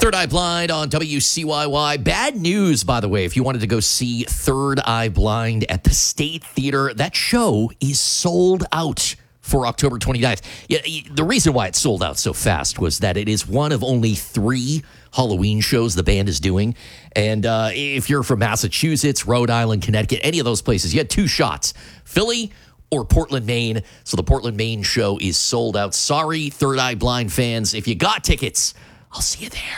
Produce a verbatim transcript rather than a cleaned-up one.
Third Eye Blind on W C Y Y. Bad news, by the way, if you wanted to go see Third Eye Blind at the State Theater, that show is sold out for October twenty-ninth. Yeah, the reason why it sold out so fast was that it is one of only three Halloween shows the band is doing. And uh, if you're from Massachusetts, Rhode Island, Connecticut, any of those places, you had two shots, Philly or Portland, Maine. So the Portland, Maine show is sold out. Sorry, Third Eye Blind fans. If you got tickets, I'll see you there.